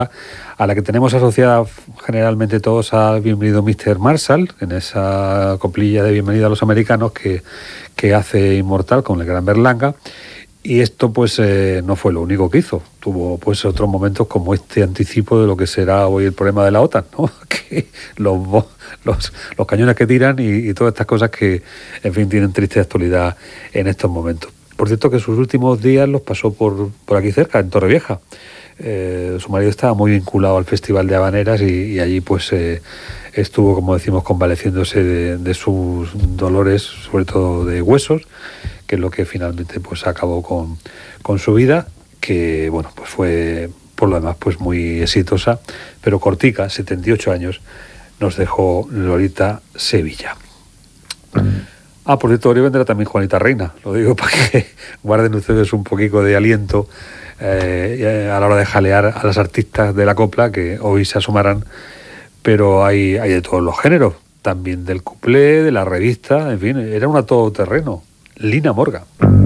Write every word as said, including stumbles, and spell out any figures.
a la que tenemos asociada generalmente todos a Bienvenido mister Marshall, en esa coplilla de Bienvenido a los Americanos que, que hace inmortal con el gran Berlanga. Y esto pues eh, no fue lo único que hizo. Tuvo pues otros momentos como este anticipo de lo que será hoy el problema de la OTAN, ¿no? Que los, los, los cañones que tiran y, y todas estas cosas que, en fin, tienen triste actualidad en estos momentos. Por cierto que sus últimos días los pasó por, por aquí cerca, en Torrevieja. Eh, su marido estaba muy vinculado al Festival de Habaneras y, y allí pues eh, estuvo, como decimos, convaleciéndose de, de sus dolores, sobre todo de huesos, que es lo que finalmente pues acabó con, con su vida, que bueno, pues fue por lo demás pues muy exitosa, pero cortica, setenta y ocho años, nos dejó Lolita Sevilla. Ah, por cierto, hoy vendrá también Juanita Reina, lo digo para que guarden ustedes un poquito de aliento eh, a la hora de jalear a las artistas de la copla, que hoy se asomarán, pero hay, hay de todos los géneros, también del cuplé, de la revista, en fin, era una todoterreno. Lina Morgan.